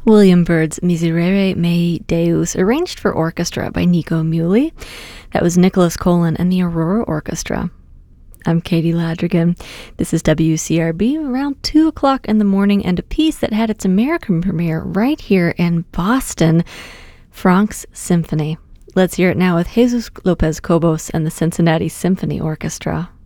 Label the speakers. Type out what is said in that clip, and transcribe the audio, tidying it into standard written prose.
Speaker 1: William Byrd's Miserere Mei Deus, arranged for orchestra by Nico Muhly. That was Nicholas Colin and the Aurora Orchestra. I'm Katie Ladrigan. This is WCRB around 2 o'clock in the morning, and a piece that had its American premiere right here in Boston, Franck's Symphony. Let's hear it now with Jesus Lopez Cobos and the Cincinnati Symphony Orchestra.